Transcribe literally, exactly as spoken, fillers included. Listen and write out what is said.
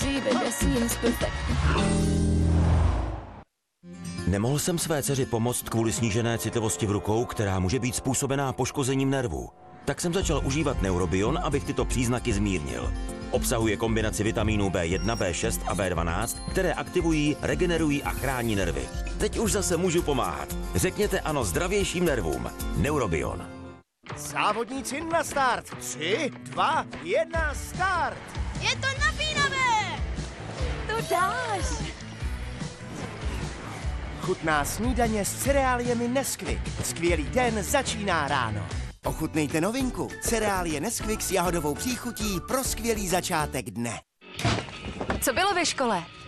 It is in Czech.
Every day seems perfect. Nemohl jsem své dceři pomoct kvůli snížené citlivosti v rukou, která může být způsobená poškozením nervů. Tak jsem začal užívat Neurobion, abych tyto příznaky zmírnil. Obsahuje kombinaci vitamínů bé jedna, bé šest a bé dvanáct, které aktivují, regenerují a chrání nervy. Teď už zase můžu pomáhat. Řekněte ano zdravějším nervům. Neurobion. Závodníci na start. Tři, dva, jedna, start. Je to napínavé! To dáš! Chutná snídaně s cereáliemi Nesquik. Skvělý den začíná ráno. Ochutnejte novinku. Cereálie Nesquik s jahodovou příchutí pro skvělý začátek dne. Co bylo ve škole?